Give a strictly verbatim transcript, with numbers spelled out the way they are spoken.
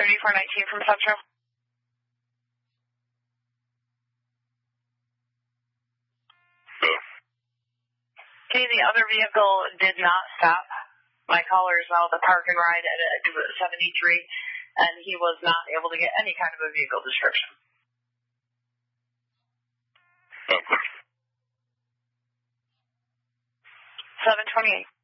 thirty-four nineteen from Central. Okay, the other vehicle did not stop. My caller is now at the park and ride at exit seventy-three, and he was not able to get any kind of a vehicle description. Okay. seven twenty-eight.